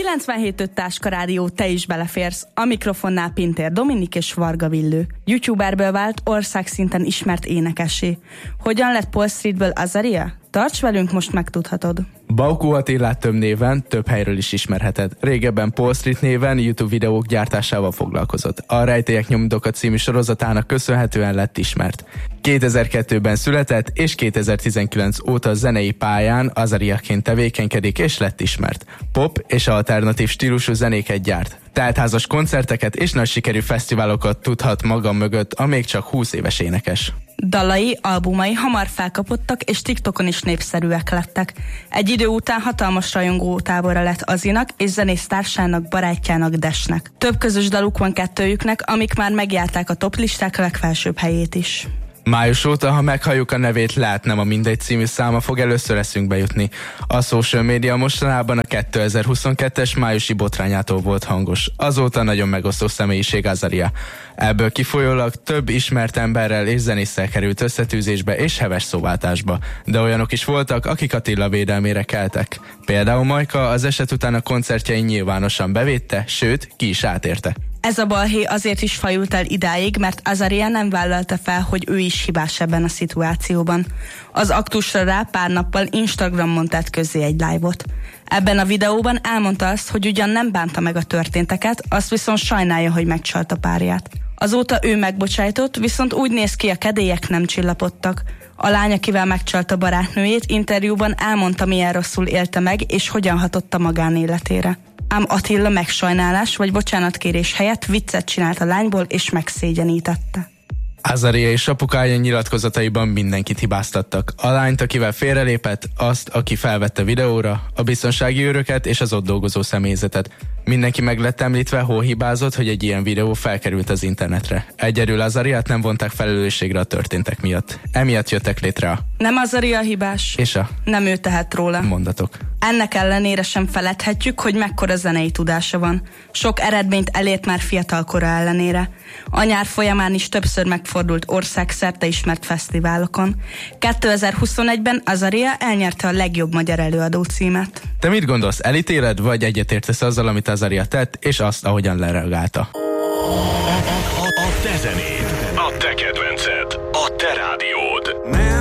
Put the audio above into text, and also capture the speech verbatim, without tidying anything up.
kilencvenhét öt Táska Rádió, te is beleférsz. A mikrofonnál Pintér Dominik és Varga Villő. YouTuberből vált országszinten ismert énekessé. Hogyan lett Paul Streetből Azaria? Tarts velünk, most megtudhatod. Baukó Attilát több néven, több helyről is ismerheted. Régebben Paul Street néven YouTube videók gyártásával foglalkozott. A Rejtélyek Nyomdoka című sorozatának köszönhetően lett ismert. kétezer-kettőben született, és kétezer-tizenkilenc óta zenei pályán Azariaként tevékenykedik, és lett ismert. Pop és alternatív stílusú zenéket gyárt. Teltházas koncerteket és nagy sikerű fesztiválokat tudhat maga mögött a még csak húsz éves énekes. Dalai, albumai hamar felkapottak, és TikTokon is népszerűek lettek. Egy idő után hatalmas rajongótábora lett Azinak és zenész társának, barátjának, Desnek. Több közös daluk van kettőjüknek, amik már megjárták a toplisták legfelsőbb helyét is. Május óta, ha meghalljuk a nevét, lehet nem a Mindegy című száma fog először eszünkbe jutni. A social media mostanában a kétezer-huszonkettes májusi botrányától volt hangos. Azóta nagyon megosztó személyiség Azaria. Ebből kifolyólag több ismert emberrel és zenésszel került összetűzésbe és heves szóváltásba. De olyanok is voltak, akik Attila védelmére keltek. Például Majka az eset után a koncertjein nyilvánosan bevédte, sőt, ki is átérte. Ez a balhé azért is fajult el idáig, mert Azaria nem vállalta fel, hogy ő is hibás ebben a szituációban. Az aktusra rá pár nappal Instagramon tett közzé egy live-ot. Ebben a videóban elmondta azt, hogy ugyan nem bánta meg a történteket, azt viszont sajnálja, hogy megcsalta párját. Azóta ő megbocsájtott, viszont úgy néz ki, a kedélyek nem csillapodtak. A lány, akivel megcsalta barátnőjét, interjúban elmondta, milyen rosszul élte meg, és hogyan hatott a magánéletére. Ám Attila megsajnálás vagy bocsánatkérés helyett viccet csinált a lányból, és megszégyenítette. Azaria és apukája nyilatkozataiban mindenkit hibáztattak. A lányt, akivel félrelépett, azt, aki felvette videóra, a biztonsági őröket és az ott dolgozó személyzetet. Mindenki meg lett említve, hol hibázott, hogy egy ilyen videó felkerült az internetre. Egyedül Azariát nem vonták felelősségre a történtek miatt. Emiatt jöttek létre a... Nem Azaria hibás. És a... Nem ő tehet róla. Mondatok. Ennek ellenére sem feledhetjük, hogy mekkora zenei tudása van. Sok eredményt elért már fiatalkora ellenére. A nyár folyamán is többször megfordult országszerte ismert fesztiválokon. kétezer-huszonegyben Azaria elnyerte a legjobb magyar előadó címet. Te mit gondolsz, elítéled, vagy egyetértesz azzal, amit Azaria tett, és azt, ahogyan lereagálta? A te zenéd, a te kedvenced, a te rádiód.